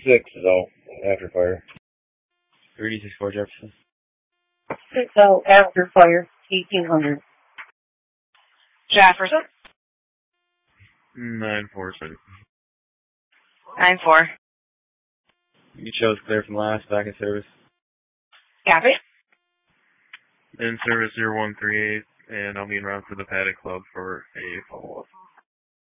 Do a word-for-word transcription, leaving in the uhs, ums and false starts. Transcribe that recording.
six is out after fire. three D six four Jefferson. six out after fire, eighteen hundred. Jefferson. nine four six. nine four. You chose clear from last, back in service. Copy. In service zero one three eight, and I'll be en route to the Paddock Club for a follow-up.